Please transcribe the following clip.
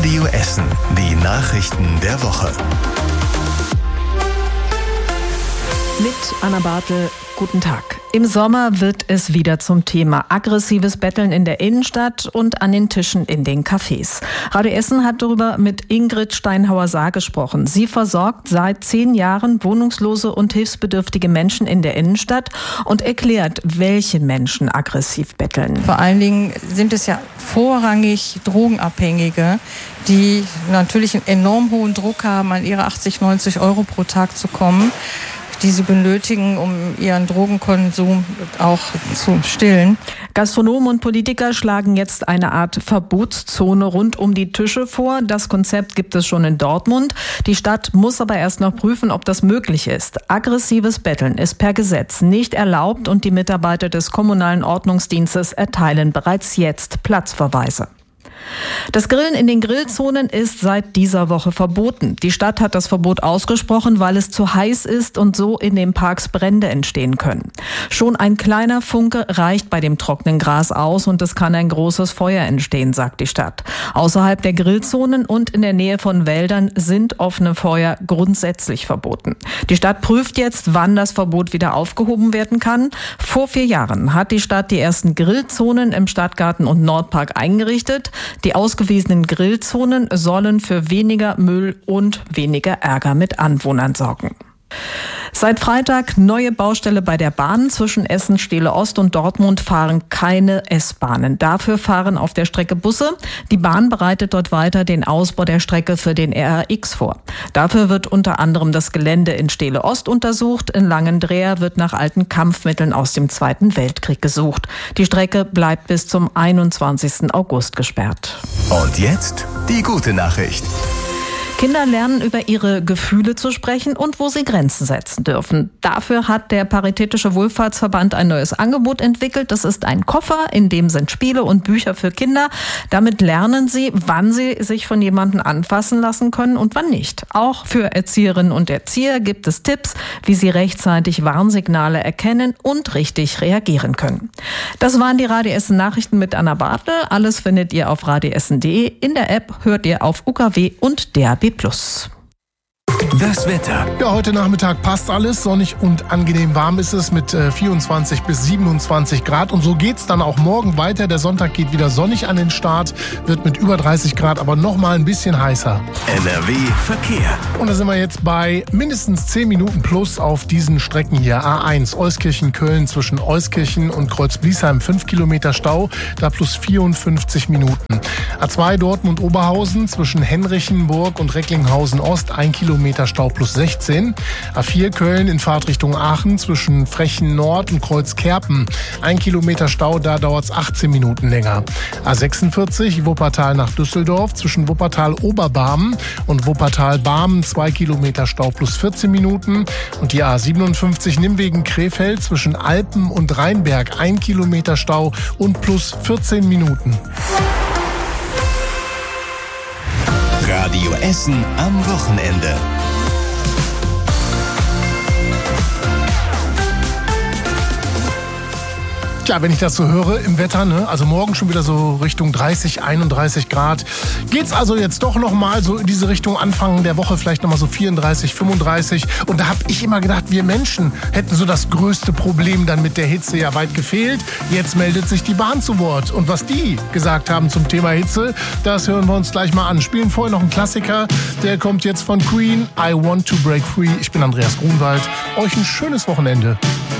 Radio Essen. Die Nachrichten der Woche. Mit Anna Bartel, guten Tag. Im Sommer wird es wieder zum Thema aggressives Betteln in der Innenstadt und an den Tischen in den Cafés. Radio Essen hat darüber mit Ingrid Steinhauer-Saar gesprochen. Sie versorgt seit 10 Jahren wohnungslose und hilfsbedürftige Menschen in der Innenstadt und erklärt, welche Menschen aggressiv betteln. Vor allen Dingen sind es ja vorrangig Drogenabhängige, die natürlich einen enorm hohen Druck haben, an ihre 80, 90 Euro pro Tag zu kommen, die sie benötigen, um ihren Drogenkonsum auch zu stillen. Gastronomen und Politiker schlagen jetzt eine Art Verbotszone rund um die Tische vor. Das Konzept gibt es schon in Dortmund. Die Stadt muss aber erst noch prüfen, ob das möglich ist. Aggressives Betteln ist per Gesetz nicht erlaubt und die Mitarbeiter des kommunalen Ordnungsdienstes erteilen bereits jetzt Platzverweise. Das Grillen in den Grillzonen ist seit dieser Woche verboten. Die Stadt hat das Verbot ausgesprochen, weil es zu heiß ist und so in den Parks Brände entstehen können. Schon ein kleiner Funke reicht bei dem trockenen Gras aus und es kann ein großes Feuer entstehen, sagt die Stadt. Außerhalb der Grillzonen und in der Nähe von Wäldern sind offene Feuer grundsätzlich verboten. Die Stadt prüft jetzt, wann das Verbot wieder aufgehoben werden kann. Vor 4 Jahren hat die Stadt die ersten Grillzonen im Stadtgarten und Nordpark eingerichtet. Die ausgewiesenen Grillzonen sollen für weniger Müll und weniger Ärger mit Anwohnern sorgen. Seit Freitag neue Baustelle bei der Bahn. Zwischen Essen, Steele Ost und Dortmund fahren keine S-Bahnen. Dafür fahren auf der Strecke Busse. Die Bahn bereitet dort weiter den Ausbau der Strecke für den RRX vor. Dafür wird unter anderem das Gelände in Steele Ost untersucht. In Langendreer wird nach alten Kampfmitteln aus dem Zweiten Weltkrieg gesucht. Die Strecke bleibt bis zum 21. August gesperrt. Und jetzt die gute Nachricht. Kinder lernen über ihre Gefühle zu sprechen und wo sie Grenzen setzen dürfen. Dafür hat der Paritätische Wohlfahrtsverband ein neues Angebot entwickelt. Das ist ein Koffer, in dem sind Spiele und Bücher für Kinder. Damit lernen sie, wann sie sich von jemandem anfassen lassen können und wann nicht. Auch für Erzieherinnen und Erzieher gibt es Tipps, wie sie rechtzeitig Warnsignale erkennen und richtig reagieren können. Das waren die Radio Essen Nachrichten mit Anna Bartel. Alles findet ihr auf radioessen.de. In der App hört ihr auf UKW und DAB+. Das Wetter. Ja, heute Nachmittag passt alles. Sonnig und angenehm warm ist es mit 24 bis 27 Grad. Und so geht's dann auch morgen weiter. Der Sonntag geht wieder sonnig an den Start, wird mit über 30 Grad, aber noch mal ein bisschen heißer. NRW Verkehr. Und da sind wir jetzt bei mindestens 10 Minuten plus auf diesen Strecken hier. A1 Euskirchen-Köln zwischen Euskirchen und Kreuzbliesheim 5 Kilometer Stau, da plus 54 Minuten. A2 Dortmund-Oberhausen zwischen Henrichenburg und Recklinghausen-Ost 1 Kilometer Stau plus 16. A4 Köln in Fahrtrichtung Aachen zwischen Frechen Nord und Kreuzkerpen 1 Kilometer Stau, da dauert es 18 Minuten länger. A46 Wuppertal nach Düsseldorf zwischen Wuppertal-Oberbarmen und Wuppertal-Barmen 2 Kilometer Stau plus 14 Minuten. Und die A57 Nimwegen-Krefeld zwischen Alpen und Rheinberg 1 Kilometer Stau und plus 14 Minuten. Radio Essen am Wochenende. Ja, wenn ich das so höre im Wetter, ne? Also morgen schon wieder so Richtung 30, 31 Grad. Geht's also jetzt doch nochmal so in diese Richtung Anfang der Woche, vielleicht nochmal so 34, 35. Und da habe ich immer gedacht, wir Menschen hätten so das größte Problem dann mit der Hitze, ja weit gefehlt. Jetzt meldet sich die Bahn zu Wort. Und was die gesagt haben zum Thema Hitze, das hören wir uns gleich mal an. Spielen vorher noch einen Klassiker, der kommt jetzt von Queen, I Want to Break Free. Ich bin Andreas Grunwald. Euch ein schönes Wochenende.